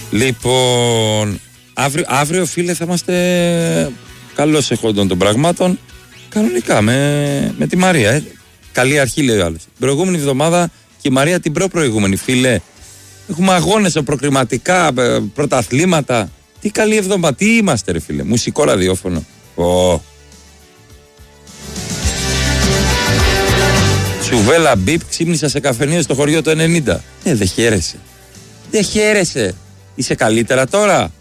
Λοιπόν, αύριο φίλε θα είμαστε καλώς εχόντων των πραγμάτων. Κανονικά με τη Μαρία. Καλή αρχή λέει ο άλλος. Την προηγούμενη εβδομάδα και η Μαρία την προηγούμενη φίλε. Έχουμε αγώνες προκριματικά, πρωταθλήματα. Τι καλή εβδομάδα, τι είμαστε ρε φίλε. Μουσικό ραδιόφωνο. Τσουβέλα μπιπ, ξύπνησα σε καφενείο στο χωριό το 90. Δεν χαίρεσαι. Δεν χαίρεσαι. Είσαι καλύτερα τώρα.